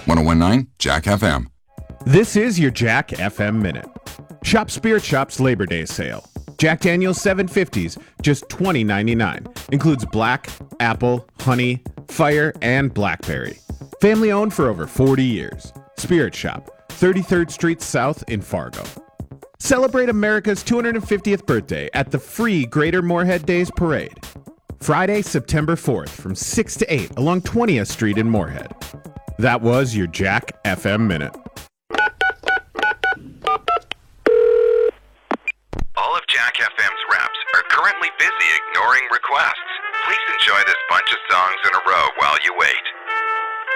1019 Jack FM. This is your Jack FM Minute. Shop Spirit Shop's Labor Day sale. Jack Daniel's 750s, just $20.99. Includes black, apple, honey, fire, and blackberry. Family owned for over 40 years. Spirit Shop, 33rd Street South in Fargo. Celebrate America's 250th birthday at the free Greater Moorhead Days Parade. Friday, September 4th from 6 to 8 along 20th Street in Moorhead. That was your Jack FM Minute. All of Jack FM's reps are currently busy ignoring requests. Please enjoy this bunch of songs in a row while you wait.